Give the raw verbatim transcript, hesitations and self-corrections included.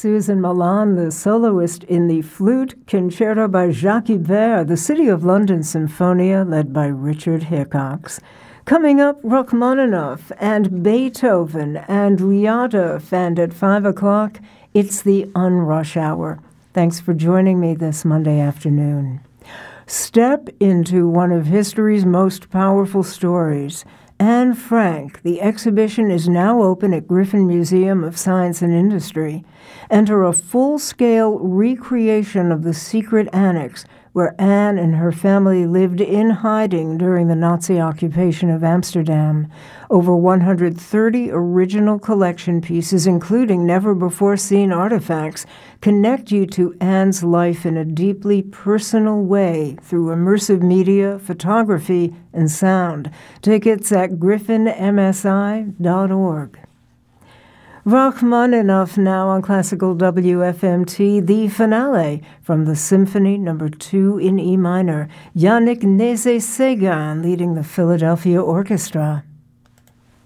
Susan Milan, the soloist in the Flute Concerto by Jacques Ibert, the City of London Symphonia, led by Richard Hickox. Coming up, Rachmaninoff and Beethoven and Lyadov, and at five o'clock, it's the Unrush Hour. Thanks for joining me this Monday afternoon. Step into one of history's most powerful stories. Anne Frank. The exhibition is now open at Griffin Museum of Science and Industry. Enter a full-scale recreation of the secret annex where Anne and her family lived in hiding during the Nazi occupation of Amsterdam. Over one hundred thirty original collection pieces, including never-before-seen artifacts, connect you to Anne's life in a deeply personal way through immersive media, photography, and sound. Tickets at griffin m s i dot org. Rachmaninoff now on Classical W F M T, the finale from the Symphony Number two in E minor. Yannick Nézet-Séguin leading the Philadelphia Orchestra.